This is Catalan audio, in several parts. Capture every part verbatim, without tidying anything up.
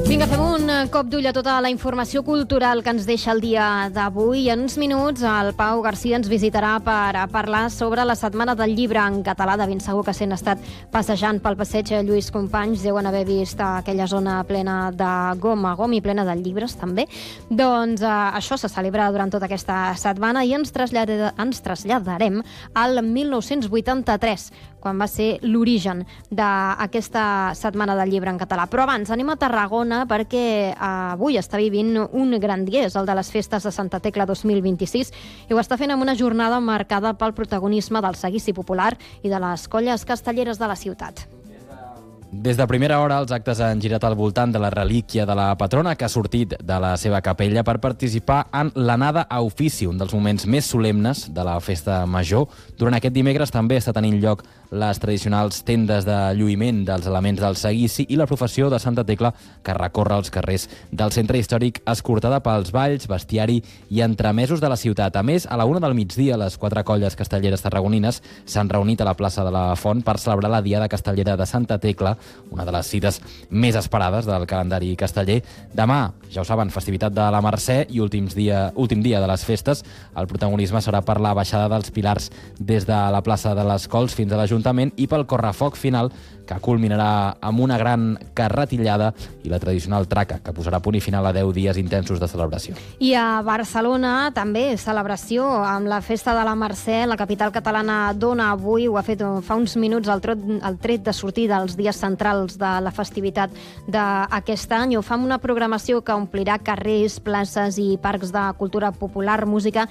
Vinga, fem un cop d'ull a tota la informació cultural que ens deixa el dia d'avui. En uns minuts el Pau Garcia ens visitarà per parlar sobre la Setmana del Llibre en català. De ben segur que si han estat passejant pel passeig Lluís Companys deuen haver vist aquella zona plena de gom a gom i plena de llibres també. Doncs eh, això se celebra durant tota aquesta setmana i ens, traslladar, ens traslladarem al mil nou-cents vuitanta-tres, quan va ser l'origen d'aquesta Setmana del Llibre en català. Però abans anem a Tarragona perquè avui està vivint un gran dia, és el de les festes de Santa Tecla dos mil vint-i-sis, i ho està fent amb una jornada marcada pel protagonisme del seguici popular i de les colles castelleres de la ciutat. Des de primera hora, els actes han girat al voltant de la relíquia de la patrona que ha sortit de la seva capella per participar en l'anada a ofici, un dels moments més solemnes de la festa major. Durant aquest dimecres també està tenint lloc les tradicionals tendes de lluïment dels elements del seguici i la professió de Santa Tecla que recorre els carrers del centre històric escortada pels balls, bestiari i entremesos de la ciutat. A més, a la una del migdia, les quatre colles castelleres tarragonines s'han reunit a la plaça de la Font per celebrar la Diada Castellera de Santa Tecla, una de les cites més esperades del calendari casteller. Demà, ja ho saben, festivitat de la Mercè i últims dia, últim dia de les festes. El protagonisme serà per la baixada dels pilars des de la plaça de les Cols fins a l'Ajuntament i pel correfoc final, que culminarà amb una gran carretillada i la tradicional traca, que posarà punt i final a deu dies intensos de celebració. I a Barcelona també celebració amb la Festa de la Mercè. La capital catalana dona avui, ho ha fet fa uns minuts, el tret, el tret de sortir dels dies centrals de la festivitat d'aquest any. Ho fa amb una programació que omplirà carrers, places i parcs de cultura popular, música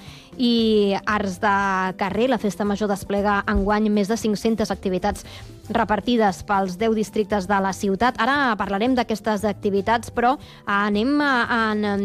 i arts de carrer. La Festa Major desplega enguany més de cinc-centes activitats repartides pels deu districtes de la ciutat. Ara parlarem d'aquestes activitats, però anem en